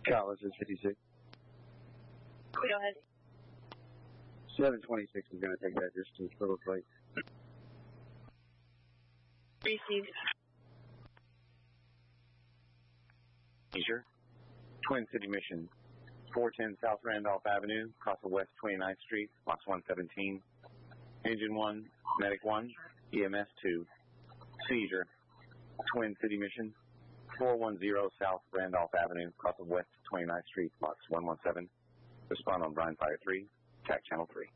College is 56. Go ahead. 726 is going to take that distance for the plate. Received. Seizure. Twin City Mission. 410 South Randolph Avenue, across of West 29th Street, box 117. Engine 1, Medic 1, EMS 2. Seizure. Twin City Mission. 410 South Randolph Avenue, across of West 29th Street, box 117. Respond on Brine Fire 3, TAC Channel 3.